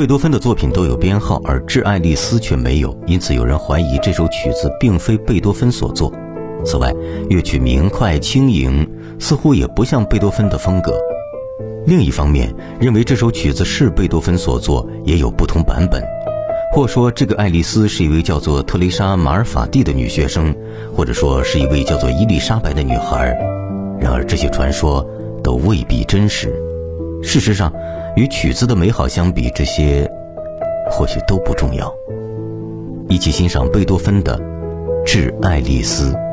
贝多芬的作品都有编号，而《致爱丽丝》却没有，因此有人怀疑这首曲子并非贝多芬所作。此外，乐曲明快轻盈，似乎也不像贝多芬的风格。另一方面，认为这首曲子是贝多芬所作也有不同版本，或说这个爱丽丝是一位叫做特蕾莎·马尔法蒂的女学生，或者说是一位叫做伊丽莎白的女孩。然而这些传说都未必真实。事实上，与曲子的美好相比，这些或许都不重要。一起欣赏贝多芬的《致爱丽丝》。